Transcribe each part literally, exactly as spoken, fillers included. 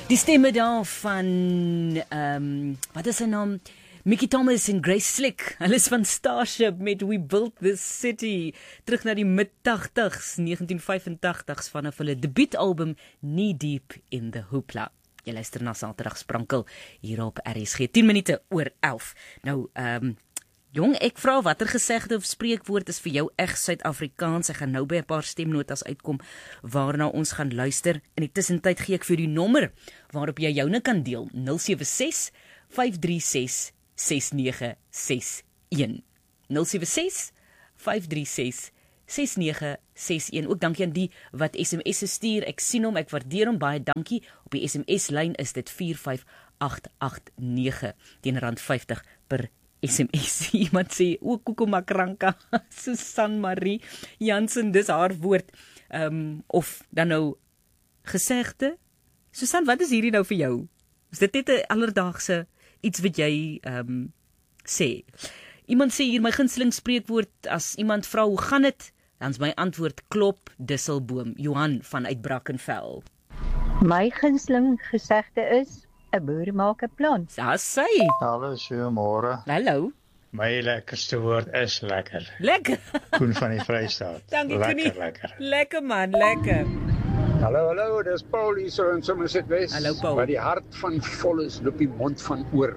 Die stemme daar van, um, wat is sy naam? Mickey Thomas en Grace Slick. Hulle is van Starship met We Built This City. Terug na die mid-tagtigs, negentien vyfentagtigs, vanaf hulle debuutalbum Knee Deep in the Hoopla. Jy luister na Saterdag Sprankel hier op R S G, tien minute oor elf. Nou, um, jong, ek vra watter gesegde of spreekwoord is vir jou eg Suid-Afrikaans. Ek gaan nou by 'n paar stemnotas uitkom waarna ons gaan luister. In die tussentyd gee ek vir die nommer waarop jy joune kan deel. nul sewe ses vyf drie ses ses nege ses een. nul sewe ses vyf drie ses ses nege ses een. Ook dankie aan die wat S M S stuur. Ek sien hom, ek waardeer hom baie. Dankie. Op die S M S lyn is dit vier vyf agt agt nege teen rand vyftig per S M S. Iemand sê, o, koekomakranka, Susan Marie Jansen, dis haar woord, um, of dan nou gesegde. Susan, wat is hierdie nou vir jou? Is dit net 'n alledaagse iets wat jy um, sê? Iemand sê hier, my gunsteling spreekwoord, as iemand vra, hoe gaan dit? Dan is my antwoord, klop, disselboom. Johan van uit Brackenfell. My gunsteling gesegde is, 'n boer maak 'n plan. Daar sê. Hallo, goeiemôre. Hallo. My lekkerste woord is lekker. Lekker. Koen van die Vrystaat. Dankie, lekker, Koenie. lekker. Lekker man, lekker. Hallo, hallo, dis Paul hier so in Somerset West. Hallo, Paul. Waar die hart van vol is, loop die mond van oor.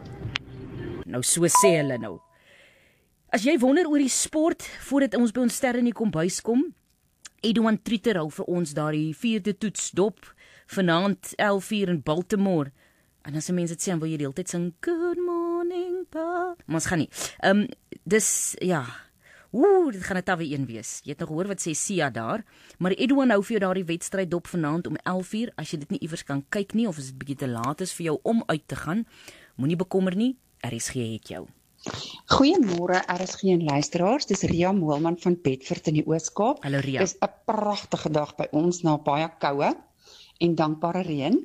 Nou so sê hulle nou. As jy wonder oor die sport, voordat ons by ons sterre in die kombuis kom, Edouan Trieter hou vir ons daar die vierde toets dop, vanaand elf uur in Baltimore. En as 'n mens dit sê, dan wil jy die hele tyd sing, good morning, pa. Maar ons gaan nie. Um, dis, ja, oeh, dit gaan 'n tawwe een wees. Jy het nog gehoor wat sê Sia daar, maar Edouan hou vir jou daar die wedstryd dop vanaand om elf uur, as jy dit nie iewers kan kyk nie, of as dit bietjie te laat is vir jou om uit te gaan, moenie bekommer nie, R S G het jou. Goeiemôre R S G en luisteraars, dis Ria Moelman van Bedford in die Oos-Kaap. Hallo Ria. Dis 'n pragtige dag by ons na baie koue en dankbare reën.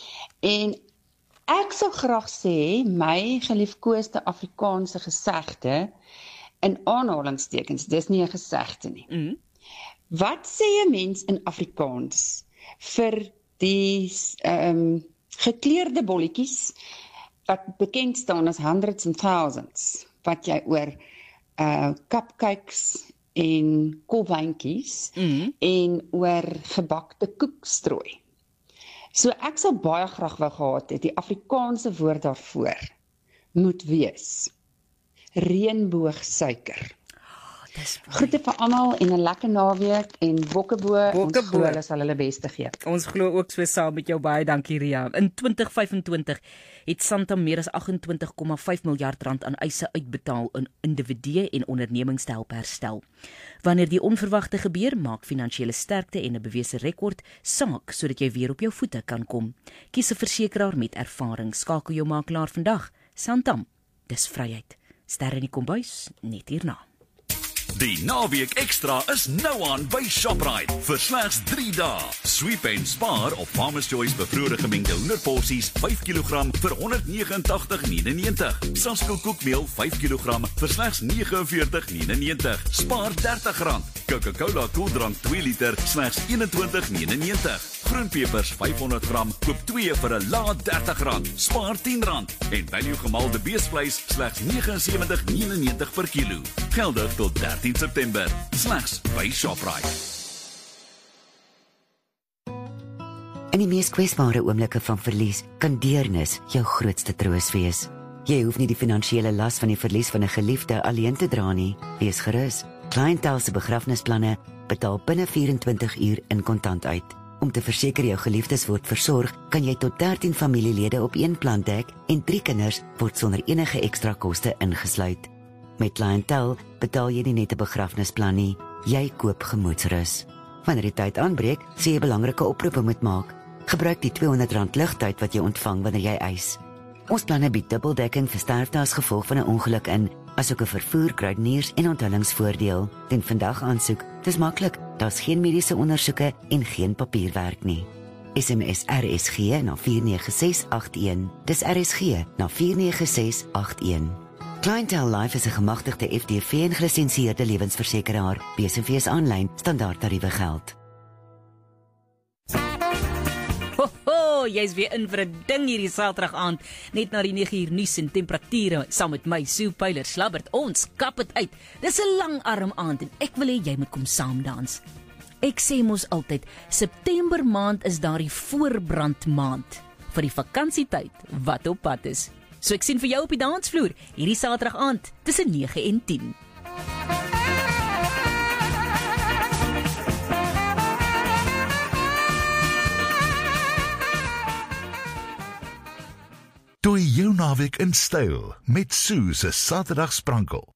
En ek sal graag sê my geliefkoeste Afrikaanse gesegde in aanhalingstekens, dis nie 'n gesegde nie. Mm. Wat sê 'n mens in Afrikaans vir die um, gekleurde bolletjies wat bekend staan as hundreds and thousands, wat jy oor uh, cupcakes en kolwyntjies Mm. en oor gebakte koek strooi. So ek sal baie graag wou gehad het, die Afrikaanse woord daarvoor moet wees reënboogsuiker. Dis Groete vir almal en 'n lekker naweek en bokkebo, ons Bokkebo. glo hulle sal hulle beste gee. Ons glo ook so saam met jou, baie dankie Ria. In twintig vyfentwintig het Santam meer as agt-en-twintig komma vyf miljard rand aan eise uitbetaal in individue en ondernemings te help herstel. Wanneer die onverwagte gebeur, maak finansiële sterkte en 'n bewese rekord saak sodat jy weer op jou voete kan kom. Kies 'n versekeraar met ervaring. Skakel jou makelaar vandag. Santam, dis vryheid. Sterre in die kombuis, net hierna. Die naweek ekstra is nou aan by Shoprite vir slegs drie dae. Sweep en spaar op Farmer's Choice bevrore gemengde hoenderporsies vyf kilogram vir honderd nege en agtig negenennegentig. Sasko koekmeel vyf kilogram vir slegs nege en veertig negenennegentig. Spaar dertig rand. Coca-Cola koeldrank twee liter slegs eenentwintig negenennegentig. Groenpepers vyfhonderd gram koop twee vir 'n lae dertig rand. Spaar tien rand. En value gemaalde beesvleis slegs nege en sewentig negenennegentig per kilo. Geldig tot dertien September. Slegs by Shoprite. In die mees kwesbare oomblikke van verlies kan deernis jou grootste troos wees. Jy hoef nie die finansiële las van die verlies van 'n geliefde alleen te dra nie. Wees gerus. Clientele se begrafnisplanne betaal binne vyf-en-twintig uur in kontant uit. Om te verseker jou geliefdes word versorg, kan jy tot dertien familielede op een plan dek en drie kinders word sonder enige ekstra koste ingesluit. Met Clientele betaal jy nie net 'n begrafnisplan nie, jy koop gemoedsrus. Wanneer die tyd aanbreek, sê jy belangrike oproepe moet maak. Gebruik die tweehonderd rand ligtyd wat jy ontvang wanneer jy eis. Ons planne bied dubbeldekking vir sterfte as gevolg van 'n ongeluk in, asook 'n vervoer, kruideniers en onthullingsvoordeel. Ten vandag aansoek, dis maklik, daar's geen mediese ondersoeke en geen papierwerk nie. S M S R S G na vier nege ses agt een. Dis R S G na vier nege ses agt een. Clientele Life is 'n gemagtigde F D V en gelisensieerde lewensversekeraar. B S V is aanlyn, standaard tariewe geld. Ho ho, oh, jy's weer in vir 'n ding hierdie Saterdag aand, net na die nege uur nuus en temperature, saam met my Sue Pyler Slabbert, ons kap het uit. Dis 'n lang arm aand en ek wil hê jy moet kom saamdans. Ek sê mos altyd, September maand is daardie voorbrand maand vir die vakansietyd wat op pad is. So ek sien vir jou op die dansvloer hierdie Saterdag aand tussen nege en tien. Doe jou naweek in styl met Sue se Saterdag sprankel.